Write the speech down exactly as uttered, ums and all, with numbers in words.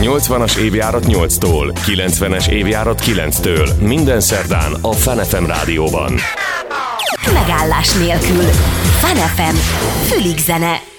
nyolcvanas évjárat nyolctól, kilencvenes évjárat kilenctől. Minden szerdán a Fun ef em rádióban. Megállás nélkül. Fun ef em. Fülig zene.